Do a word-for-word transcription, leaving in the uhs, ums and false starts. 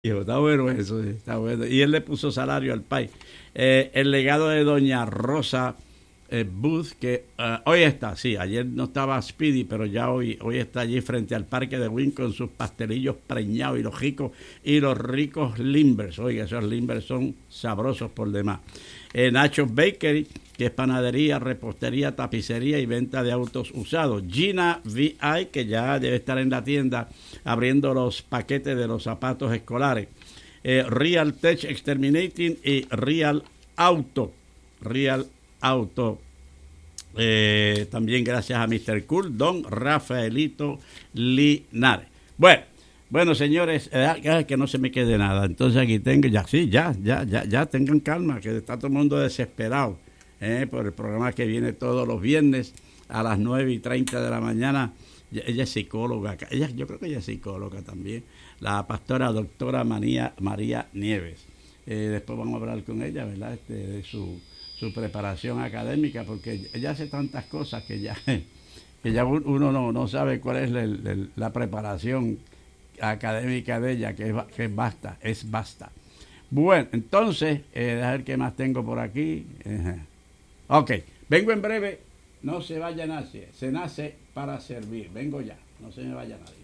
Hijo, está bueno eso, sí, está bueno. Y él le puso salario al país. Eh, el legado de doña Rosa eh, Booth, que uh, hoy está, sí, ayer no estaba Speedy, pero ya hoy, hoy está allí frente al parque de Wynn con sus pastelillos preñados y los ricos, y los ricos limbers. Oiga, esos limbers son sabrosos por demás. Eh, Nacho's Bakery, que es panadería, repostería, tapicería y venta de autos usados. Gina V I, que ya debe estar en la tienda abriendo los paquetes de los zapatos escolares. Eh, Real Tech Exterminating y Real Auto. Real Auto. Eh, también gracias a mister Cool, don Rafaelito Linares. Bueno, bueno señores, eh, que no se me quede nada. Entonces aquí tengo, ya, sí, ya, ya, ya, ya, tengan calma, que está todo el mundo desesperado eh, por el programa que viene todos los viernes a las nueve y treinta de la mañana. Ella es psicóloga, ella, yo creo que ella es psicóloga también, la pastora doctora María, María Nieves. Eh, después vamos a hablar con ella, ¿verdad? Este, de su, su preparación académica, porque ella hace tantas cosas que ya, que ya uno no, no sabe cuál es la, la, la preparación académica de ella, que es, que es basta, es basta. Bueno, entonces, eh, a ver qué más tengo por aquí. Uh-huh. Ok, vengo en breve. No se vaya nadie, se nace para servir. Vengo ya, no se me vaya nadie.